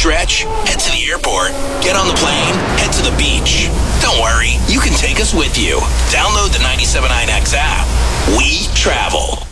stretch, head to the airport. Get on the plane, head to the beach. Don't worry, you can take us with you. Download the 97.9X app. We travel.